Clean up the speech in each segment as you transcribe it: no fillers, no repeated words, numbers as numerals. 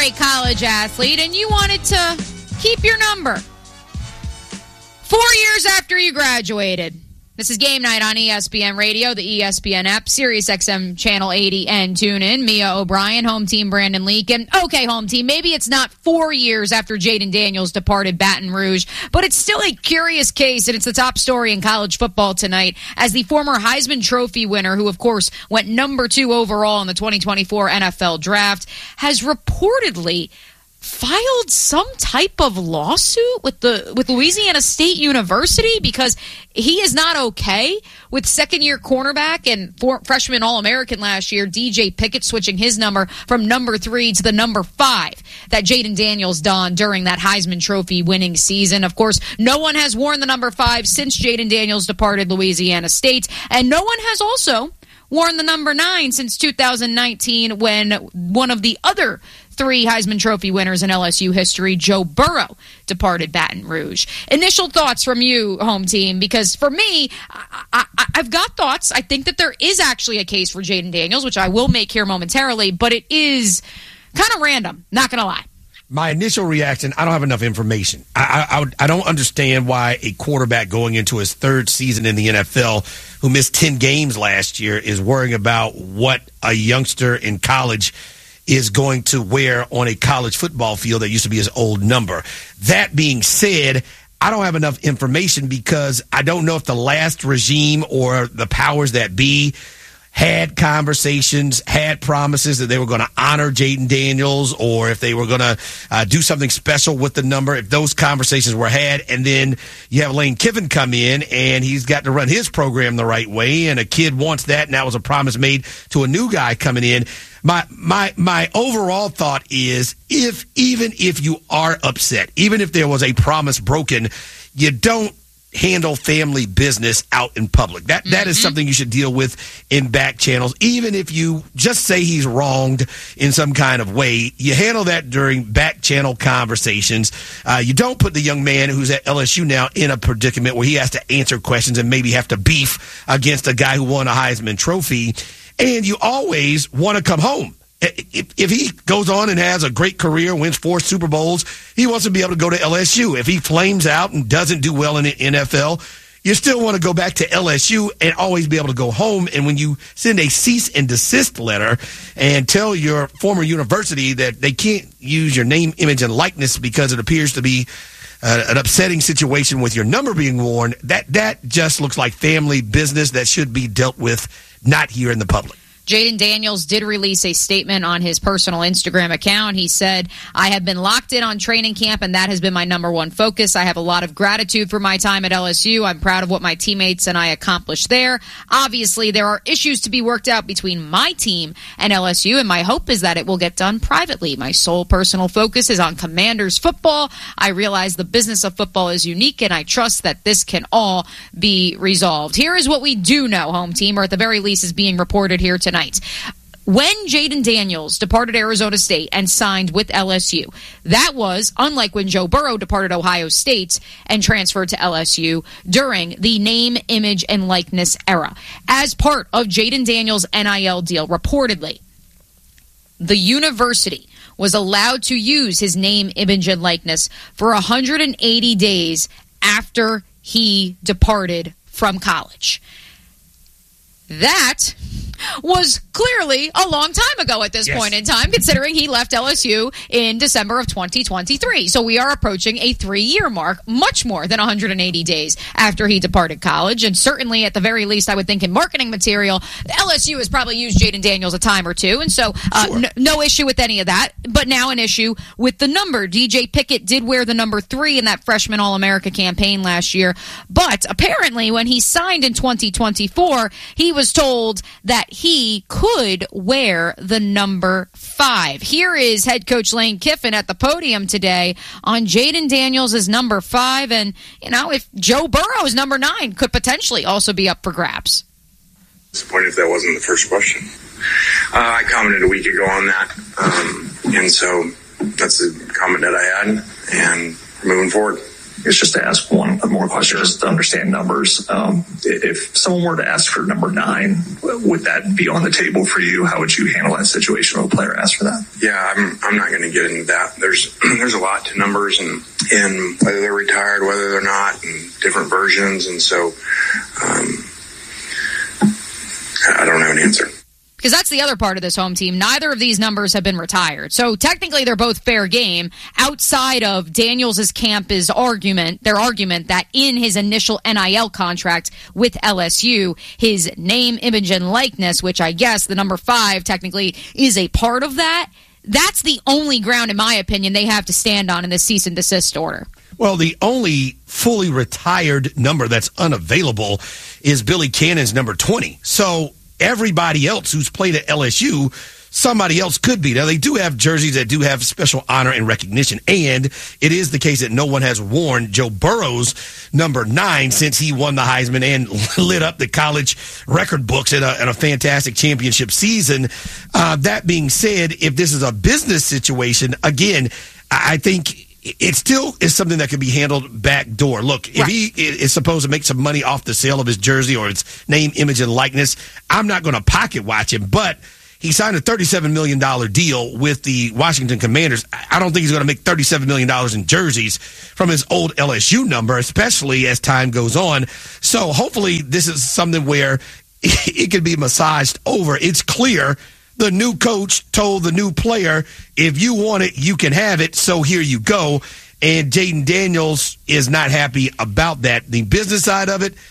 a college athlete and you wanted to keep your number 4 years after you graduated. This is Game Night on ESPN Radio, the ESPN app, Sirius XM Channel 80, and TuneIn. Mia O'Brien, home team Brandon Leak. And okay, home team, maybe it's not 4 years after Jaden Daniels departed Baton Rouge, but it's still a curious case, and it's the top story in college football tonight, as the former Heisman Trophy winner, who of course went number 2 overall in the 2024 NFL Draft, has reportedly filed some type of lawsuit with Louisiana State University because he is not okay with second-year cornerback and freshman All-American last year, DJ Pickett, switching his number from number 3 to the number 5 that Jaden Daniels donned during that Heisman Trophy winning season. Of course, no one has worn the number 5 since Jaden Daniels departed Louisiana State, and no one has also worn the number 9 since 2019 when one of the other 3 Heisman Trophy winners in LSU history, Joe Burrow, departed Baton Rouge. Initial thoughts from you, home team, because for me, I've got thoughts. I think that there is actually a case for Jaden Daniels, which I will make here momentarily, but it is kind of random, not going to lie. My initial reaction, I don't have enough information. I don't understand why a quarterback going into his 3rd season in the NFL who missed 10 games last year is worrying about what a youngster in college is going to wear on a college football field that used to be his old number. That being said, I don't have enough information because I don't know if the last regime or the powers that be had conversations, had promises that they were going to honor Jaden Daniels, or if they were going to do something special with the number, if those conversations were had. And then you have Lane Kiffin come in, and he's got to run his program the right way, and a kid wants that, and that was a promise made to a new guy coming in. My overall thought is, even if you are upset, even if there was a promise broken, you don't handle family business out in public. That is something you should deal with in back channels. Even if you just say he's wronged in some kind of way, you handle that during back channel conversations. You don't put the young man who's at LSU now in a predicament where he has to answer questions and maybe have to beef against a guy who won a Heisman Trophy. And you always want to come home. If he goes on and has a great career, wins 4 Super Bowls, he wants to be able to go to LSU. If he flames out and doesn't do well in the NFL, you still want to go back to LSU and always be able to go home. And when you send a cease and desist letter and tell your former university that they can't use your name, image, and likeness because it appears to be an upsetting situation with your number being worn, that just looks like family business that should be dealt with, not here in the public. Jaden Daniels did release a statement on his personal Instagram account. He said, "I have been locked in on training camp, and that has been my number one focus. I have a lot of gratitude for my time at LSU. I'm proud of what my teammates and I accomplished there. Obviously, there are issues to be worked out between my team and LSU, and my hope is that it will get done privately. My sole personal focus is on Commanders football. I realize the business of football is unique, and I trust that this can all be resolved." Here is what we do know, home team, or at the very least is being reported here tonight. When Jaden Daniels departed Arizona State and signed with LSU, that was unlike when Joe Burrow departed Ohio State and transferred to LSU during the name, image, and likeness era. As part of Jaden Daniels' NIL deal, reportedly, the university was allowed to use his name, image, and likeness for 180 days after he departed from college. That was clearly a long time ago at this point in time, considering he left LSU in December of 2023. So we are approaching a 3-year mark, much more than 180 days after he departed college. And certainly, at the very least, I would think in marketing material, LSU has probably used Jaden Daniels a time or two. And so no issue with any of that. But now an issue with the number. DJ Pickett did wear the number 3 in that freshman All-America campaign last year. But apparently, when he signed in 2024, he was told that he could wear the number 5. Here is head coach Lane Kiffin at the podium today on Jaden Daniels' number 5. And, you know, if Joe Burrow's number 9 could potentially also be up for grabs. Disappointed if that wasn't the first question. I commented a week ago on that. And so that's the comment that I had. And moving forward. it's just to ask one more question, just to understand numbers. If someone were to ask for number 9, would that be on the table for you? How would you handle that situation when a player asks for that? Yeah, I'm not going to get into that. There's a lot to numbers and whether they're retired, whether they're not, and different versions. And so I don't have an answer. Because that's the other part of this home team. Neither of these numbers have been retired. So technically they're both fair game outside of Daniels' camp's argument, their argument that in his initial NIL contract with LSU, his name, image, and likeness, which I guess the number 5 technically is a part of that, that's the only ground, in my opinion, they have to stand on in the cease and desist order. Well, the only fully retired number that's unavailable is Billy Cannon's number 20. So everybody else who's played at LSU, somebody else could be. Now, they do have jerseys that do have special honor and recognition, and it is the case that no one has worn Joe Burrow's number 9 since he won the Heisman and lit up the college record books in a fantastic championship season. That being said, if this is a business situation, again, I think it still is something that can be handled backdoor. Look, if he is supposed to make some money off the sale of his jersey or its name, image, and likeness, I'm not going to pocket watch him, but he signed a $37 million deal with the Washington Commanders. I don't think he's going to make $37 million in jerseys from his old LSU number, especially as time goes on. So hopefully this is something where it can be massaged over. It's clear the new coach told the new player, if you want it, you can have it, so here you go. And Jayden Daniels is not happy about that. The business side of it,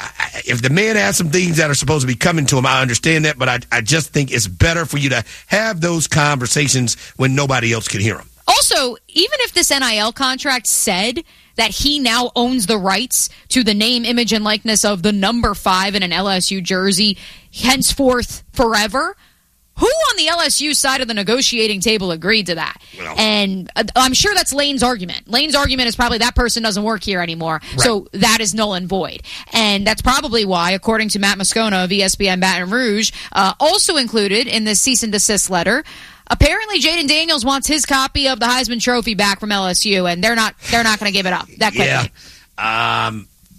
if the man has some things that are supposed to be coming to him, I understand that, but I just think it's better for you to have those conversations when nobody else can hear them. Also, even if this NIL contract said that he now owns the rights to the name, image, and likeness of the number 5 in an LSU jersey henceforth forever, who on the LSU side of the negotiating table agreed to that? Well, and I'm sure that's Lane's argument. Lane's argument is probably that person doesn't work here anymore, right. So that is null and void. And that's probably why, according to Matt Moscona of ESPN Baton Rouge, also included in this cease and desist letter, apparently Jayden Daniels wants his copy of the Heisman Trophy back from LSU, and they're not going to give it up that quickly. Yeah.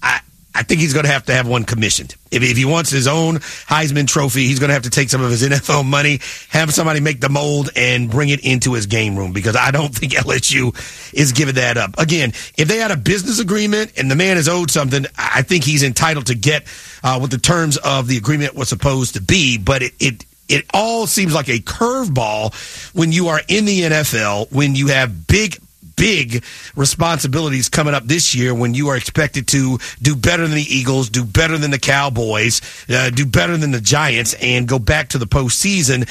I think he's going to have one commissioned. If he wants his own Heisman Trophy, he's going to have to take some of his NFL money, have somebody make the mold, and bring it into his game room, because I don't think LSU is giving that up. Again, if they had a business agreement and the man is owed something, I think he's entitled to get what the terms of the agreement was supposed to be, but it all seems like a curveball when you are in the NFL, when you have big responsibilities coming up this year, when you are expected to do better than the Eagles, do better than the Cowboys, do better than the Giants, and go back to the postseason.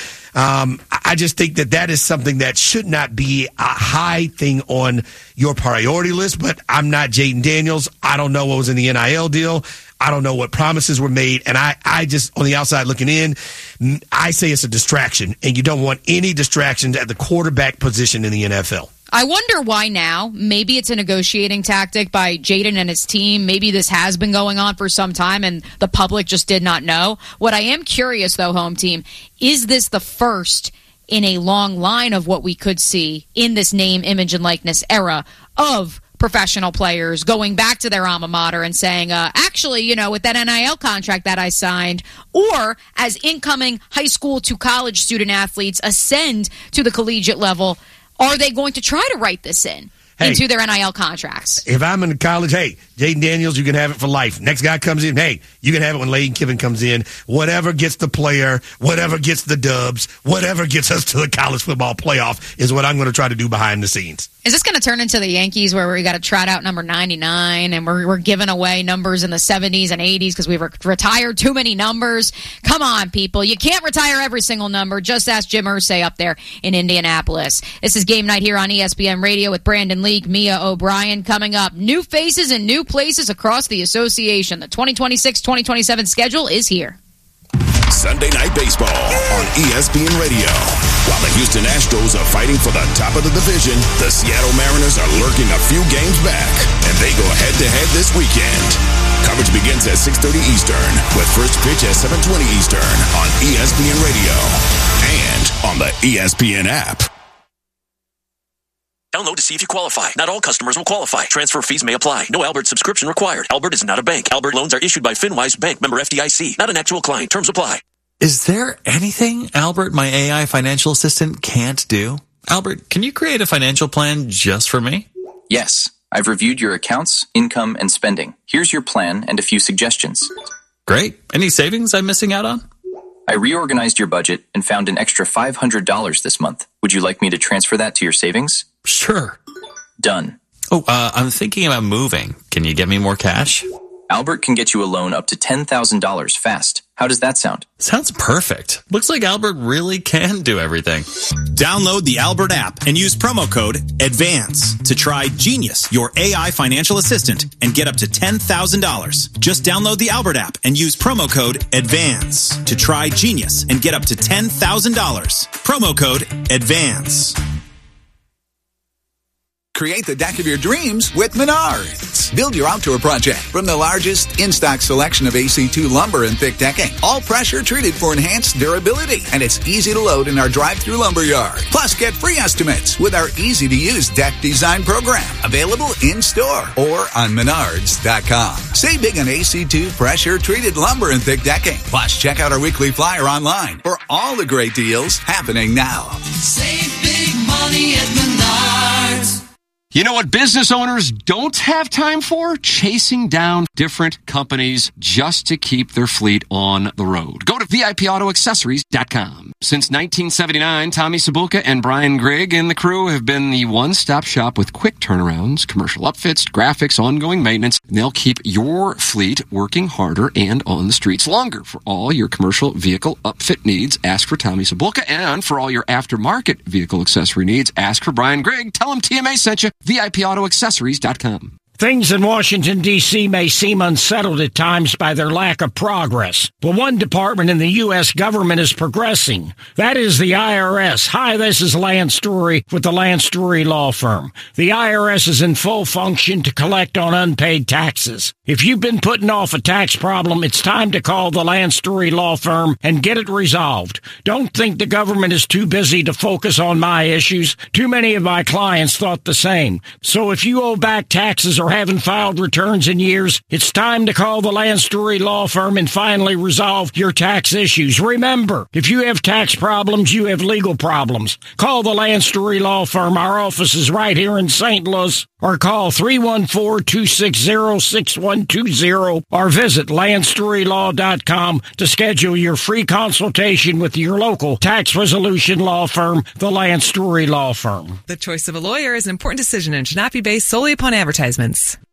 I just think that is something that should not be a high thing on your priority list, but I'm not Jayden Daniels. I don't know what was in the NIL deal. I don't know what promises were made, and I just, on the outside looking in, I say it's a distraction, and you don't want any distractions at the quarterback position in the NFL. I wonder why now. Maybe it's a negotiating tactic by Jayden and his team. Maybe this has been going on for some time and the public just did not know. What I am curious, though, home team, is this the first in a long line of what we could see in this name, image, and likeness era of professional players going back to their alma mater and saying, actually, with that NIL contract that I signed, or as incoming high school to college student athletes ascend to the collegiate level, are they going to try to write this into their NIL contracts? If I'm in college, hey, Jayden Daniels, you can have it for life. Next guy comes in, hey, you can have it when Lane Kiffin comes in. Whatever gets the player, whatever gets the dubs, whatever gets us to the college football playoff is what I'm going to try to do behind the scenes. Is this going to turn into the Yankees where we got to trot out number 99 and we're giving away numbers in the 70s and 80s because we've retired too many numbers? Come on, people. You can't retire every single number. Just ask Jim Irsay up there in Indianapolis. This is Game Night here on ESPN Radio with Brandon Leak, Mia O'Brien. Coming up, new faces and new places across the association. The 2026-2027 schedule is here. Sunday Night Baseball on ESPN Radio. While the Houston Astros are fighting for the top of the division, the Seattle Mariners are lurking a few games back, and they go head-to-head this weekend. Coverage begins at 6:30 Eastern, with first pitch at 7:20 Eastern on ESPN Radio and on the ESPN app. Download to see if you qualify. Not all customers will qualify. Transfer fees may apply. No Albert subscription required. Albert is not a bank. Albert loans are issued by FinWise Bank, member FDIC. Not an actual client. Terms apply. Is there anything Albert, my AI financial assistant, can't do? Albert, can you create a financial plan just for me? Yes. I've reviewed your accounts, income, and spending. Here's your plan and a few suggestions. Great. Any savings I'm missing out on? I reorganized your budget and found an extra $500 this month. Would you like me to transfer that to your savings? Sure. Done. Oh, I'm thinking about moving. Can you get me more cash? Albert can get you a loan up to $10,000 fast. How does that sound? Sounds perfect. Looks like Albert really can do everything. Download the Albert app and use promo code ADVANCE to try Genius, your AI financial assistant, and get up to $10,000. Just download the Albert app and use promo code ADVANCE to try Genius and get up to $10,000. Promo code ADVANCE. Create the deck of your dreams with Menards. Build your outdoor project from the largest in-stock selection of AC2 lumber and thick decking. All pressure treated for enhanced durability. And it's easy to load in our drive-through lumber yard. Plus, get free estimates with our easy-to-use deck design program. Available in-store or on Menards.com. Save big on AC2 pressure treated lumber and thick decking. Plus, check out our weekly flyer online for all the great deals happening now. Save big money at Menards. You know what business owners don't have time for? Chasing down different companies just to keep their fleet on the road. Go to VIPAutoAccessories.com. Since 1979, Tommy Sabulka and Brian Grigg and the crew have been the one-stop shop with quick turnarounds, commercial upfits, graphics, ongoing maintenance. And they'll keep your fleet working harder and on the streets longer. For all your commercial vehicle upfit needs, ask for Tommy Sabulka. And for all your aftermarket vehicle accessory needs, ask for Brian Grigg. Tell him TMA sent you. VIPAutoAccessories.com. Things in Washington, D.C. may seem unsettled at times by their lack of progress. But one department in the U.S. government is progressing. That is the IRS. Hi, this is Lance Story with the Lance Story Law Firm. The IRS is in full function to collect on unpaid taxes. If you've been putting off a tax problem, it's time to call the Lance Story Law Firm and get it resolved. Don't think the government is too busy to focus on my issues. Too many of my clients thought the same. So if you owe back taxes or haven't filed returns in years, it's time to call the Lance Story Law Firm and finally resolve your tax issues. Remember, if you have tax problems, you have legal problems. Call the Lance Story Law Firm. Our office is right here in St. Louis. Or call 314-260-6120 or visit LanceStoryLaw.com to schedule your free consultation with your local tax resolution law firm, the Lance Story Law Firm. The choice of a lawyer is an important decision and should not be based solely upon advertisements.